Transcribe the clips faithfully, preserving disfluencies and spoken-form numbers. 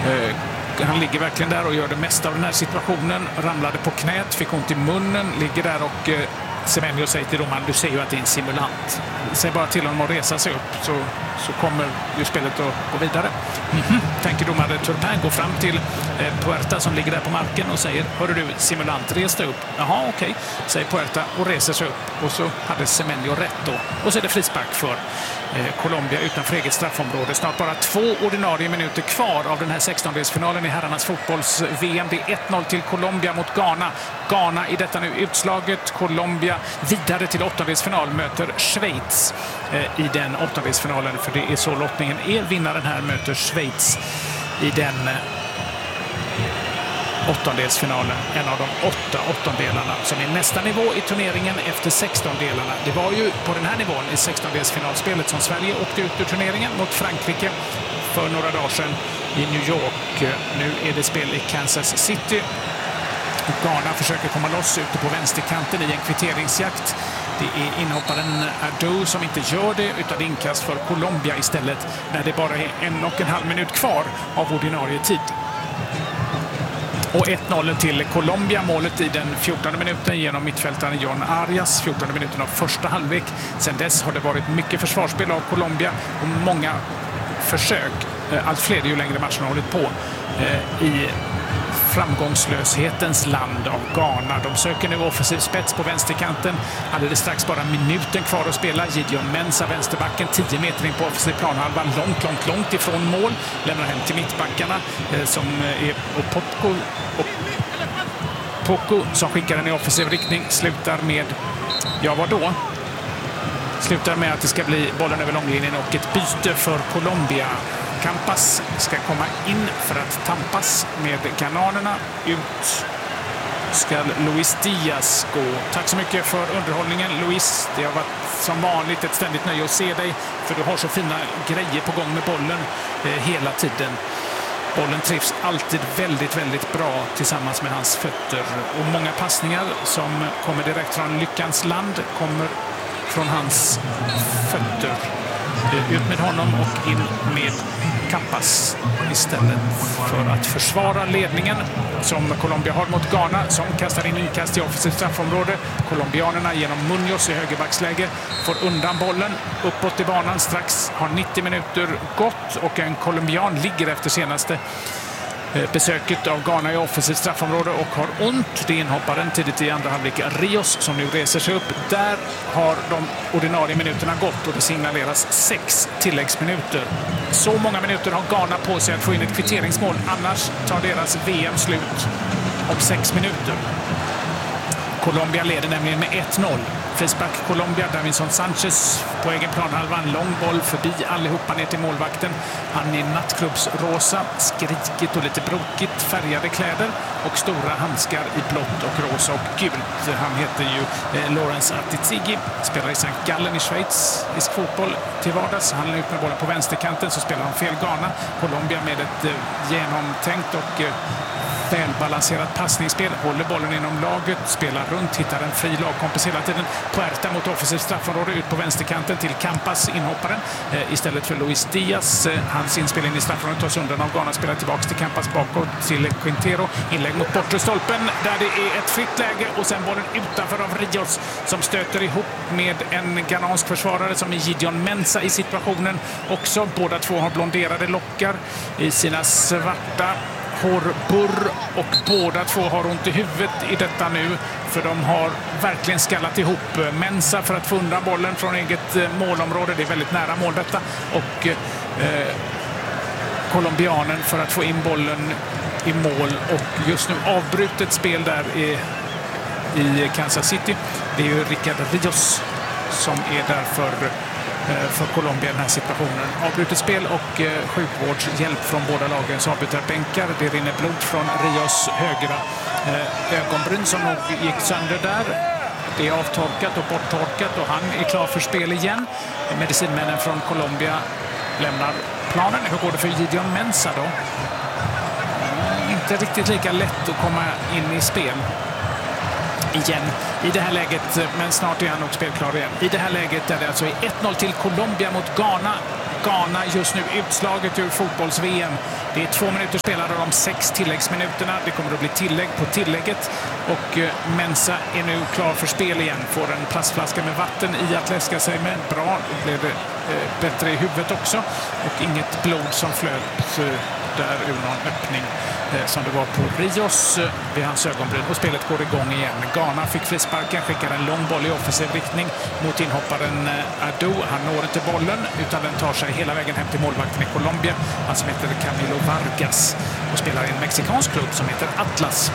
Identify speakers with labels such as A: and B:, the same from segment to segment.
A: Eh, han ligger verkligen där och gör det mesta av den här situationen. Ramlade på knät, fick ont i munnen, ligger där och eh, Semenyo säger till domaren, du ser ju att det är en simulant. Säg bara till honom att resa sig upp så, så kommer ju spelet att gå vidare. Mm-hmm. Tänker domare Turpin, går fram till eh, Puerta som ligger där på marken och säger, hörru du, simulant, res dig upp. Jaha, okej, okay, säger Puerta och reser sig upp. Och så hade Semenyo rätt då. Och så är det frispark för eh, Colombia utanför eget straffområde. Snart bara två ordinarie minuter kvar av den här sextondelsfinalen i herrarnas fotbolls-V M. Det är ett noll till Colombia mot Ghana. Ghana i detta nu utslaget. Colombia vidare till åttondelsfinal möter Schweiz eh, i den åttondelsfinalen. För det är så lottningen är. Vinnaren här möter Schweiz i den eh, åttondelsfinalen. En av de åtta åttondelarna som är nästa nivå i turneringen efter sextondelarna. Det var ju på den här nivån i sextondelsfinalspelet som Sverige åkte ut ur turneringen mot Frankrike för några dagar sedan i New York. Nu är det spel i Kansas City. Ghana försöker komma loss ute på vänsterkanten i en kvitteringsjakt. Det är inhopparen Ado som inte gör det utan det inkast för Colombia istället när det bara är en och en halv minut kvar av ordinarie tid. Och ett noll till Colombia, målet i den fjortonde minuten genom mittfältaren John Arias, fjortonde minuten av första halvlek. Sen dess har det varit mycket försvarsspel av Colombia och många försök, allt fler ju längre matchen har hållit på, i framgångslöshetens land av Ghana. De söker nu offensiv spets på vänsterkanten. Alldeles strax bara minuten kvar att spela. Gideon Mensah, vänsterbacken, tio meter in på offensiv planhalva. Långt, långt, långt ifrån mål. Lämnar hem till mittbackarna eh, som är och Poco, och Poco som skickar den i offensiv riktning. Slutar med, ja vad då? Slutar med att det ska bli bollen över långlinjen och ett byte för Colombia. Campas ska komma in för att tampas med ghananerna. Ut ska Luis Diaz gå. Tack så mycket för underhållningen, Luis. Det har varit som vanligt ett ständigt nöje att se dig. För du har så fina grejer på gång med bollen eh, hela tiden. Bollen trivs alltid väldigt, väldigt bra tillsammans med hans fötter. Och många passningar som kommer direkt från lyckans land kommer från hans fötter. Ut med honom och in med Campas istället för att försvara ledningen som Colombia har mot Ghana som kastar in inkast i offensivt straffområde. Colombianerna genom Munoz i högerbacksläge får undan bollen uppåt i banan. Strax har nittio minuter gått och en colombian ligger efter senaste besöket av Ghana i offensivt straffområde och har ont. Det är inhopparen tidigt i andra halvlek Rios som nu reser sig upp. Där har de ordinarie minuterna gått och det signaleras sex tilläggsminuter. Så många minuter har Ghana på sig att få in ett kvitteringsmål. Annars tar deras V M slut om sex minuter. Colombia leder nämligen med ett noll. Frispark Colombia, Davinson Sanchez på egen planhalva. En lång boll förbi allihopa ner till målvakten. Han är nattklubbsrosa, skrikigt och lite brokigt färgade kläder och stora handskar i blått och rosa och gult. Han heter ju eh, Lawrence Atizigi, spelar i Sankt Gallen i Schweiz i fotboll till vardags. Han är ut med bollen på vänsterkanten så spelar han fel Ghana. Colombia med ett eh, genomtänkt och eh, välbalanserat passningsspel, håller bollen inom laget, spelar runt, hittar en fri lagkompis hela tiden. Puerta mot offensivt straffområde ut på vänsterkanten till Campas, inhopparen, eh, istället för Luis Diaz. Eh, hans inspelning i straffområdet tas undan av Ghana, spelar tillbaka till Campas bakåt till Quintero. Inlägg mot bortre stolpen där det är ett fritt läge och sen bollen utanför av Rios som stöter ihop med en ghanansk försvarare som är Gideon Mensah i situationen. Också båda två har blonderade lockar i sina svarta hårburr och båda två har ont i huvudet i detta nu för de har verkligen skallat ihop. Mensah för att få undan bollen från eget målområde, det är väldigt nära mål detta, och eh, colombianen för att få in bollen i mål och just nu avbrutet spel där i, i Kansas City. Det är ju Rickard Rios som är där för för Colombia i den här situationen. Avbrutet spel och eh, sjukvårdshjälp från båda lagen så avbryter bänkar. Det rinner blod från Rios högra eh, ögonbryn som nog gick sönder där. Det är avtorkat och borttorkat och han är klar för spel igen. Medicinmännen från Colombia lämnar planen. Hur går det för Gideon Mensah då? Mm, inte riktigt lika lätt att komma in i spel igen i det här läget, men snart är han nog spelklar igen. I det här läget är det alltså ett noll till Colombia mot Ghana Ghana just nu utslaget ur fotbolls-V M. Det är två minuter spelade de sex tilläggsminuterna. Det kommer att bli tillägg på tillägget. Och Mensah är nu klar för spel igen. Får en plastflaska med vatten i att läska sig med. Bra, då blev det eh, bättre i huvudet också. Och inget blod som flöt eh, där ur någon öppning eh, som det var på Rios eh, vid hans ögonbryn. Och spelet går igång igen. Ghana fick frisparken, skickar en lång boll i offensiv riktning mot inhopparen eh, Adu. Han når inte bollen utan den tar sig hela vägen hem till målvakten i Colombia. Han som heter Camilo Vargas och spelar i en mexikansk klubb som heter Atlas.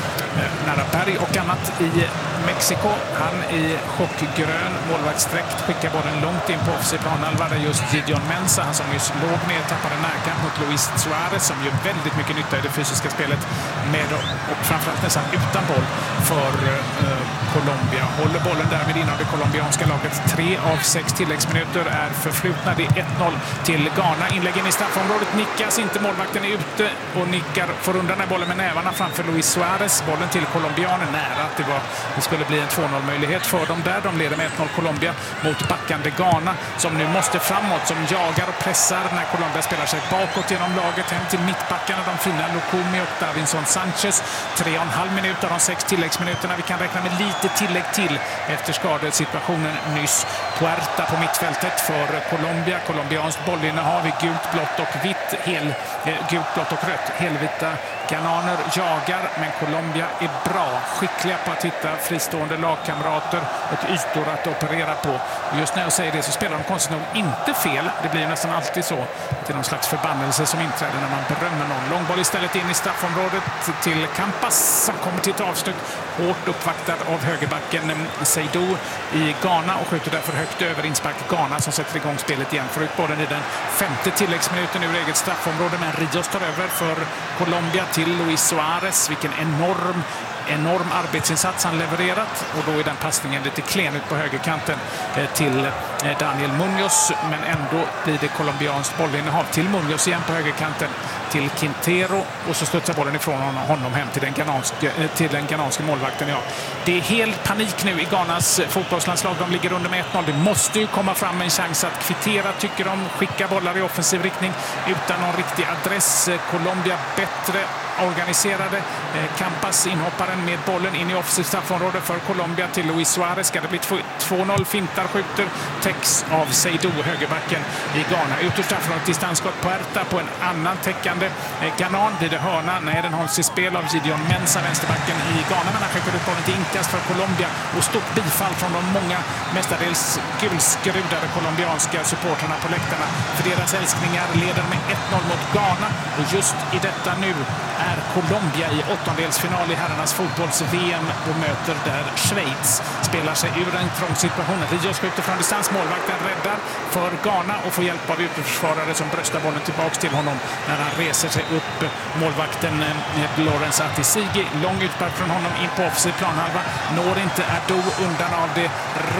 A: Nära berg och annat i Mexiko. Han i chockgrön målvaktsdräkt skickar bollen långt in på offensiv planhalva där just Gideon Mensah, han som just låg ner, tappade närkamp mot Luis Suarez som gör väldigt mycket nytta i det fysiska spelet med och framförallt nästan utan boll för eh, Colombia. Håller bollen därmed inom det colombianska laget. Tre av sex tilläggsminuter är förflutna. Det är ett noll till Ghana. Inläggen i straffområdet nickas inte. Målvakten är ute och nickar, får undan den bollen med nävarna framför Luis Suarez. Bollen till colombianen nära att det, var, det skulle bli en två noll-möjlighet för dem där. De leder med ett noll Colombia mot backande Ghana som nu måste framåt, som jagar och pressar när Colombia spelar sig bakåt genom laget hem till mittbackarna. De fina Lukumi och Davinson Sanchez. Tre och en halv minut av de sex tilläggsminuterna. Vi kan räkna med lite tillägg till efter skadesituationen nyss. Puerta på mittfältet för Colombia. Colombianskt bollinnehav i gult, blått och vitt. Hel, eh, gult, blått och rött. Helvita ghananer jagar, men Colombia är bra. Skickliga på att hitta fristående lagkamrater och ytor att operera på. Och just när jag säger det så spelar de konstigt nog inte fel. Det blir nästan alltid så. Det är någon slags förbannelse som inträder när man berömmer någon. Långboll istället in i straffområdet till Campas som kommer till ett avslut. Hårt uppvaktad av högerbacken Seydou i Ghana och skjuter därför högt över inspark Ghana som sätter igång spelet igen. Får ut bollen i den femte tilläggsminuten ur eget straffområde, men Rios tar över för Colombia till Luis Suarez. Vilken enorm enorm arbetsinsats han levererat och då är den passningen lite klen ut på högerkanten till Daniel Munoz, men ändå blir det colombianskt bollinnehav till Munoz igen på högerkanten till Quintero och så studsar bollen ifrån honom hem till den ghananske, till den ghananske målvakten. Ja. Det är helt panik nu i Ghanas fotbollslandslag. De ligger under med ett noll. Det måste ju komma fram en chans att kvittera, tycker de. Skicka bollar i offensiv riktning utan någon riktig adress. Colombia bättre organiserade. Campas, inhopparen med bollen in i offensivt straffområde för Colombia till Luis Suarez. Ska det bli två noll, fintar, skjuter, täcks av Seydou, högerbacken i Ghana. Ut ur straffområdet, distansskott på Puerta på en annan täckande Ghanan. Blir det hörna? Nej, den hålls i spel av Gideon Mensah, vänsterbacken i Ghana, men han skickar ut bollen till inkast för Colombia och stort bifall från de många mestadels gulskrudade colombianska supporterna på läktarna. För deras älskningar leder med ett noll mot Ghana och just i detta nu är Colombia i åttondelsfinal i herrarnas fotbolls-V M och möter där Schweiz. Spelar sig ur en trång situation. Rios skjuter från distans. Målvakten räddar för Ghana och får hjälp av ytterförsvarare som bröstar bollen tillbaks till honom när han reser sig upp. Målvakten Lawrence Atisigi, lång utback från honom in på offensiv planhalva. Når inte Adu undan av det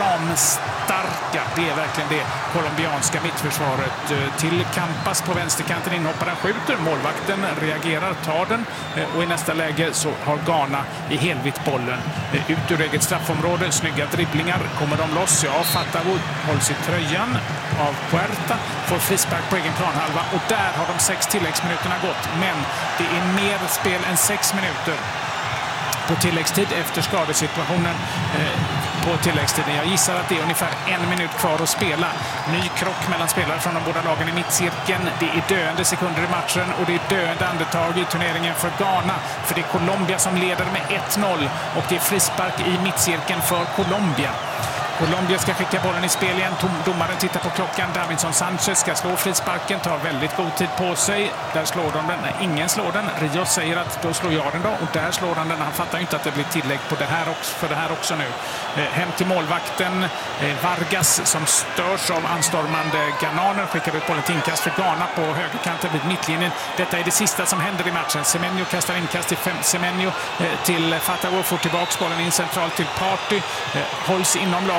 A: ramstarka. Det är verkligen det colombianska mittförsvaret. Till Campas på vänsterkanten, inhopparen skjuter. Målvakten reagerar, tar den och i nästa läge så har Ghana i helvitt bollen ut ur eget straffområde. Snygga dribblingar, kommer de loss? Ja, Fatawu hålls i tröjan av Puerta, får frispark på egen planhalva och där har de sex tilläggsminuterna gått, men det är mer spel än sex minuter på tilläggstid efter skadesituationen eh, på tilläggstiden. Jag gissar att det är ungefär en minut kvar att spela. Ny krock mellan spelare från de båda lagen i mittcirkeln. Det är döende sekunder i matchen och det är döende andetag i turneringen för Ghana. För det är Colombia som leder med ett noll och det är frispark i mittcirkeln för Colombia. Colombia ska skicka bollen i spel igen. Domaren tittar på klockan. Davinson Sanchez ska slå frisparken. Tar väldigt god tid på sig. Där slår de den. Nej, ingen slår den. Rios säger att då slår jag den då. Och där slår han den. Han fattar inte att det blir tillägg på det här också, för det här också nu. Eh, hem till målvakten eh, Vargas som störs av anstormande ghananer. Skickar ut bollen till inkast för Ghana på högerkanten vid mittlinjen. Detta är det sista som händer i matchen. Semenyo kastar inkast till fem. Semenyo eh, till Fatawu. Får tillbaka bollen in centralt till Party. Eh, hålls inom lag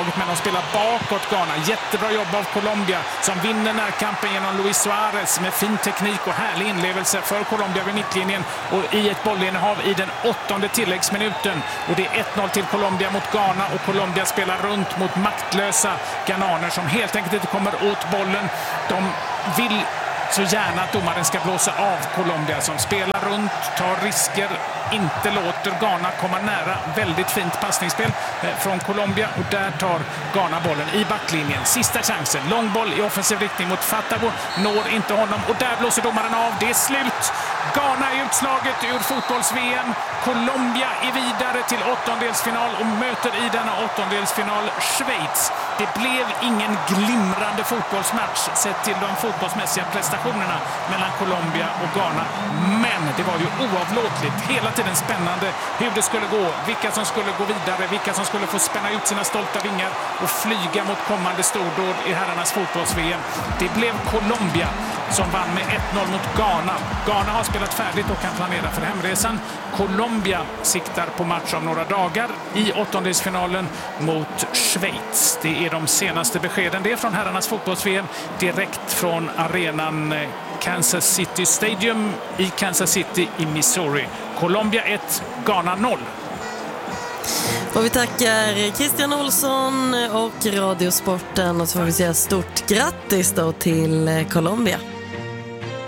A: laget, men de spelar bakåt Ghana. Jättebra jobb av Colombia som vinner närkampen genom Luis Suarez med fin teknik och härlig inlevelse för Colombia vid mittlinjen och i ett bollinnehav i den åttonde tilläggsminuten. Och det är ett noll till Colombia mot Ghana, och Colombia spelar runt mot maktlösa ghananer som helt enkelt inte kommer åt bollen. De vill så gärna att domaren ska blåsa av Colombia som spelar runt, tar risker, inte låter Ghana komma nära. Väldigt fint passningsspel från Colombia, och där tar Ghana bollen i backlinjen. Sista chansen, lång boll i offensiv riktning mot Fatabo, når inte honom, och där blåser domaren av. Det är slut. Ghana är utslaget ur fotbolls-V M. Colombia är vidare till åttondelsfinal och möter i denna åttondelsfinal Schweiz. Det blev ingen glimrande fotbollsmatch sett till de fotbollsmässiga prestationerna mellan Colombia och Ghana. Men det var ju oavlåtligt, hela tiden spännande hur det skulle gå, vilka som skulle gå vidare, vilka som skulle få spänna ut sina stolta vingar och flyga mot kommande stordåd i herrarnas fotbolls-V M. Det blev Colombia som vann med ett noll mot Ghana. Ghana har spelat färdigt och kan planera för hemresan. Colombia siktar på match om några dagar i åttondelsfinalen mot Schweiz. Det är de senaste beskeden. Det är från herrarnas fotbolls-V M direkt från arenan Kansas City Stadium i Kansas City i Missouri. Colombia ett, Ghana noll.
B: Och vi tackar Christian Olsson och Radiosporten, och så får vi säga stort grattis då till Colombia.